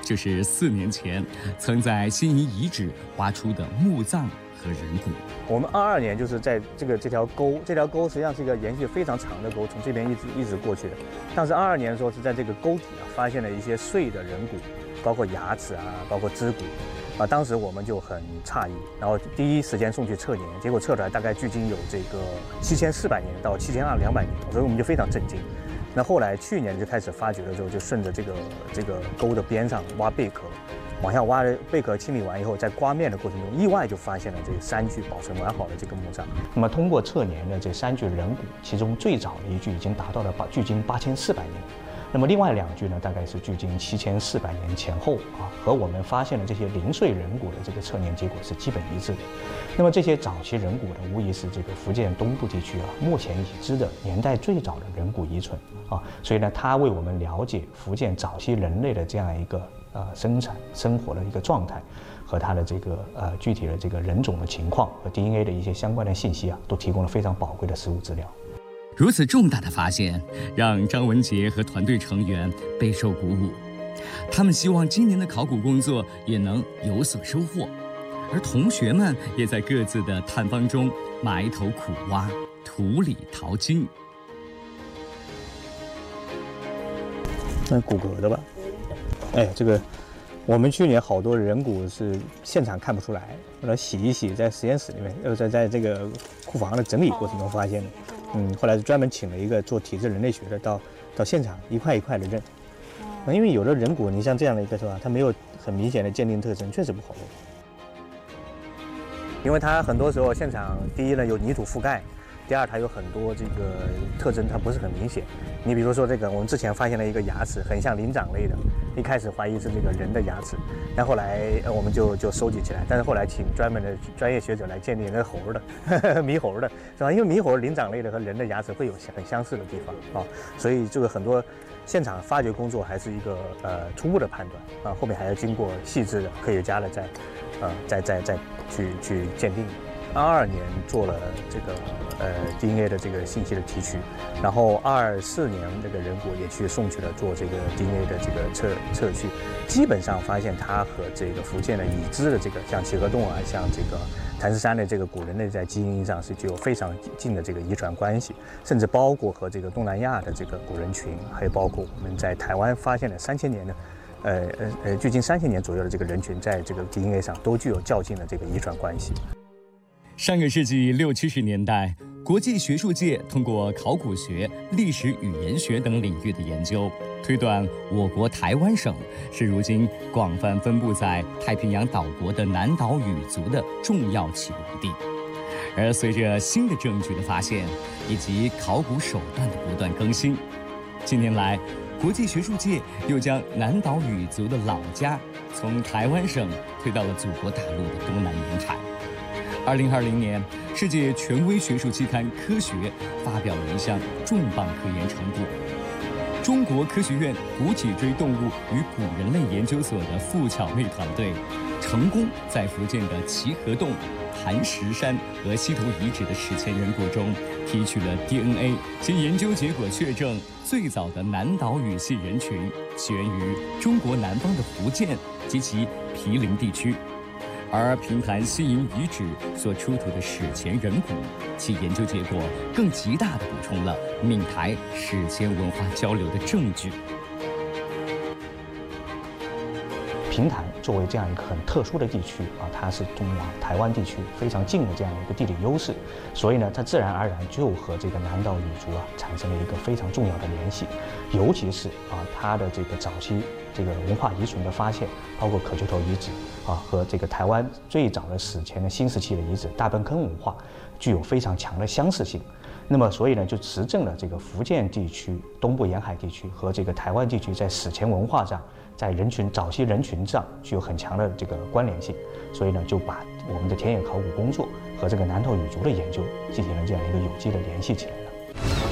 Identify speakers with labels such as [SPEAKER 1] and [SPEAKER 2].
[SPEAKER 1] 就是4年前曾在新营遗址挖出的墓葬和人骨。
[SPEAKER 2] 我们22年就是在这条沟，这条沟实际上是一个延续非常长的沟，从这边一直过去的。当时22年的时候是在这个沟底发现了一些碎的人骨，包括牙齿包括肢骨。当时我们就很诧异，然后第一时间送去测年，结果测出来大概距今有这个7400年到7200年，所以我们就非常震惊。那后来去年就开始发掘的时候，就顺着这个沟的边上挖贝壳，往下挖，贝壳清理完以后，在刮面的过程中，意外就发现了这3具保存完好的这个墓葬。
[SPEAKER 3] 那么通过测年的这3具人骨，其中最早的1具已经达到了距今8400年。那么另外2具呢，大概是距今7400年前后和我们发现的这些零碎人骨的这个测年结果是基本一致的。那么这些早期人骨呢，无疑是这个福建东部地区目前已知的年代最早的人骨遗存所以呢，它为我们了解福建早期人类的这样一个生产生活的一个状态和它的这个具体的这个人种的情况和 DNA 的一些相关的信息都提供了非常宝贵的实物资料。
[SPEAKER 1] 如此重大的发现，让张文杰和团队成员备受鼓舞。他们希望今年的考古工作也能有所收获，而同学们也在各自的探方中埋头苦挖，土里淘金。
[SPEAKER 2] 那骨骼的吧？这个我们去年好多人骨是现场看不出来，后来洗一洗，在实验室里面，在这个库房的整理过程中发现的。后来专门请了一个做体质人类学的到现场一块一块的认。因为有的人骨，你像这样的一个是吧，它没有很明显的鉴定特征，确实不好认。因为它很多时候现场，第一呢有泥土覆盖，第二它有很多这个特征它不是很明显。你比如说这个，我们之前发现了一个牙齿，很像灵长类的，一开始怀疑是这个人的牙齿，但后来我们就收集起来，但是后来请专门的专业学者来鉴定那猴的猕猴的是吧？因为猕猴灵长类的和人的牙齿会有很相似的地方所以这个很多现场发掘工作还是一个初步的判断后面还要经过细致的科学家的再去鉴定。22年做了这个DNA 的这个信息的提取，然后24年这个人骨也去送去了做这个 DNA 的这个测序，基本上发现它和这个福建的已知的这个像企鹅洞像这个潭石山的这个古人类在基因上是具有非常近的这个遗传关系，甚至包括和这个东南亚的这个古人群，还有包括我们在台湾发现的3000年的距今3000年左右的这个人群，在这个 DNA 上都具有较近的这个遗传关系。
[SPEAKER 1] 上个世纪60、70年代，国际学术界通过考古学、历史语言学等领域的研究，推断我国台湾省是如今广泛分布在太平洋岛国的南岛语族的重要起源地。而随着新的证据的发现，以及考古手段的不断更新，近年来，国际学术界又将南岛语族的老家从台湾省推到了祖国大陆的东南沿海。2020年，世界权威学术期刊《科学》发表了一项重磅科研成果。中国科学院古脊椎动物与古人类研究所的傅巧妹团队，成功在福建的齐河洞、潭石山和溪头遗址的史前人骨中提取了 DNA， 其研究结果确证，最早的南岛语系人群起源于中国南方的福建及其毗邻地区。而平潭西营遗址所出土的史前人骨，其研究结果更极大地补充了闽台史前文化交流的证据。
[SPEAKER 3] 平潭作为这样一个很特殊的地区它是中亚台湾地区非常近的这样一个地理优势，所以呢，它自然而然就和这个南岛语族产生了一个非常重要的联系，尤其是它的这个早期这个文化遗存的发现，包括可丘头遗址和这个台湾最早的史前的新石器的遗址大坌坑文化具有非常强的相似性。那么所以呢，就实证了这个福建地区、东部沿海地区和这个台湾地区在史前文化上，在早期人群上具有很强的这个关联性，所以呢，就把我们的田野考古工作和这个南岛语族的研究进行了这样一个有机的联系起来了。